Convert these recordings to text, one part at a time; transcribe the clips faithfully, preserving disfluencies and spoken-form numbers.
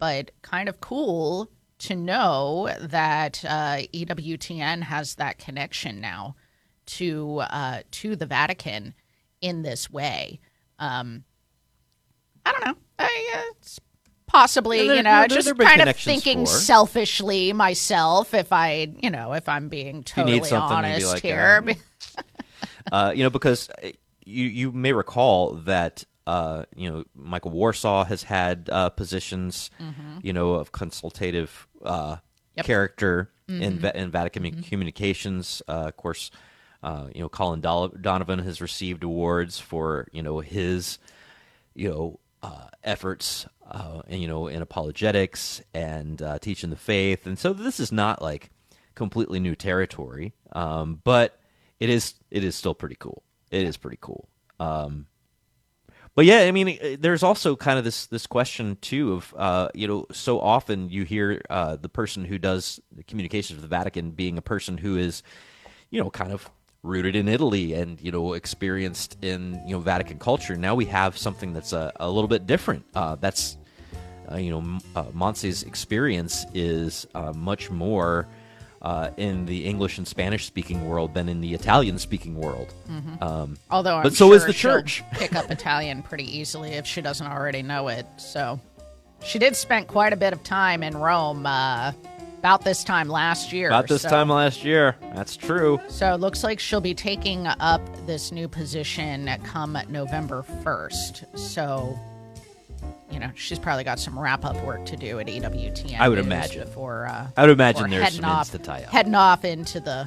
but kind of cool to know that uh, E W T N has that connection now to uh, to the Vatican in this way. Um, I don't know. I, uh, it's possibly, yeah, you know, there, just there kind of thinking for. selfishly myself, if I, you know, if I'm being totally honest like, here. Uh, uh, you know, because you you may recall that. Uh, you know, Michael Warsaw has had uh, positions, mm-hmm. you know, of consultative uh, yep. character mm-hmm. in, Va- in Vatican mm-hmm. communications. Uh, of course, uh, you know, Colin Do- Donovan has received awards for, you know, his, you know, uh, efforts, uh, and, you know, in apologetics and uh, teaching the faith. And so this is not like completely new territory, um, but it is it is still pretty cool. It is pretty cool. Um, But yeah, I mean, there's also kind of this this question too of uh, you know, so often you hear uh, the person who does the communications of the Vatican being a person who is, you know, kind of rooted in Italy and, you know, experienced in, you know, Vatican culture. Now we have something that's a, a little bit different. Uh, that's uh, you know, uh, Monse's experience is uh, much more. Uh, in the English and Spanish-speaking world than in the Italian-speaking world. Mm-hmm. Um, Although I'm but so sure is the church. She'll pick up Italian pretty easily if she doesn't already know it. So she did spend quite a bit of time in Rome uh, about this time last year. About this so. time last year. That's true. So it looks like she'll be taking up this new position come November first. So, you know, she's probably got some wrap-up work to do at E W T N. I would imagine. Before, uh, I would imagine there's some off, ends to tie up. Heading off into the...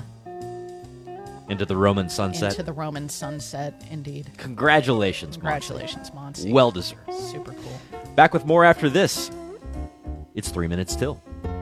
Into the Roman sunset? Into the Roman sunset, indeed. Congratulations, Congratulations, Monse. Well deserved. Super cool. Back with more after this. It's three minutes till.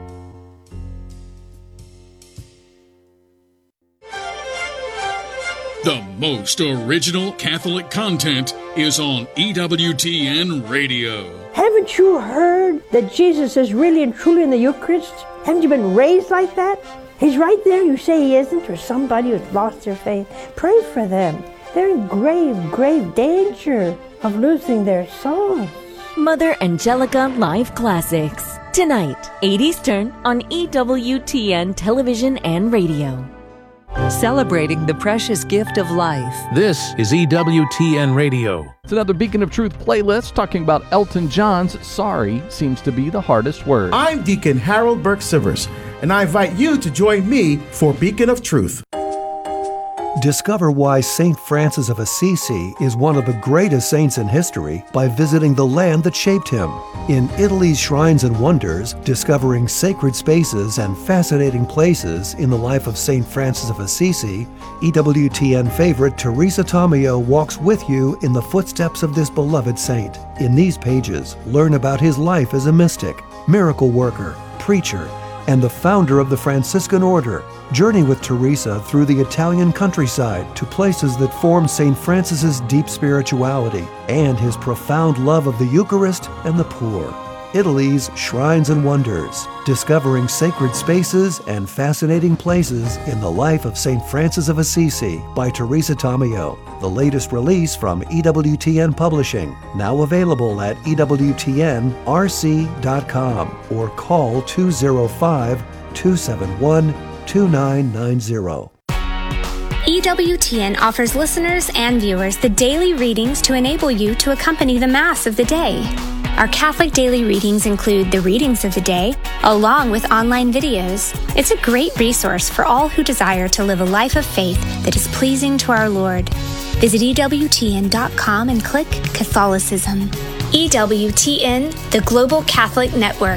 The most original Catholic content is on E W T N Radio. Haven't you heard that Jesus is really and truly in the Eucharist? Haven't you been raised like that? He's right there. You say he isn't, or somebody who's lost their faith. Pray for them. They're in grave, grave danger of losing their souls. Mother Angelica Live Classics. Tonight, eight Eastern on E W T N Television and Radio. Celebrating the precious gift of life. This is E W T N Radio. It's another Beacon of Truth playlist talking about Elton John's Sorry Seems to Be the Hardest Word. I'm Deacon Harold Burke-Sivers, and I invite you to join me for Beacon of Truth. Discover why Saint Francis of Assisi is one of the greatest saints in history by visiting the land that shaped him. In Italy's Shrines and Wonders, discovering sacred spaces and fascinating places in the life of Saint Francis of Assisi, E W T N favorite Teresa Tomeo walks with you in the footsteps of this beloved saint. In these pages, learn about his life as a mystic, miracle worker, preacher, and the founder of the Franciscan Order. Journey with Teresa through the Italian countryside to places that form Saint Francis's deep spirituality and his profound love of the Eucharist and the poor. Italy's Shrines and Wonders, discovering sacred spaces and fascinating places in the life of Saint Francis of Assisi by Teresa Tomeo. The latest release from E W T N Publishing, now available at E W T N R C dot com or call two oh five, two seven one, two nine nine zero. E W T N offers listeners and viewers the daily readings to enable you to accompany the Mass of the day. Our Catholic daily readings include the readings of the day, along with online videos. It's a great resource for all who desire to live a life of faith that is pleasing to our Lord. Visit E W T N dot com and click Catholicism. E W T N, the Global Catholic Network.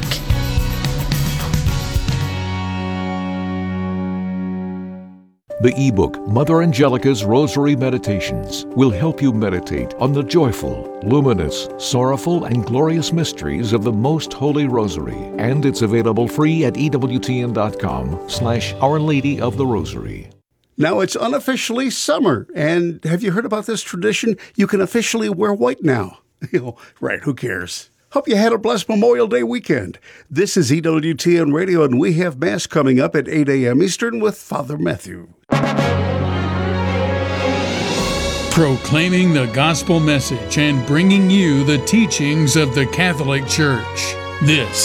The ebook, Mother Angelica's Rosary Meditations, will help you meditate on the joyful, luminous, sorrowful, and glorious mysteries of the Most Holy Rosary. And it's available free at E W T N dot com slash Our Lady of the Rosary. Now it's unofficially summer, and have you heard about this tradition? You can officially wear white now. You know, right, who cares? Hope you had a blessed Memorial Day weekend. This is E W T N Radio, and we have Mass coming up at eight a.m. Eastern with Father Matthew. Proclaiming the gospel message and bringing you the teachings of the Catholic Church. This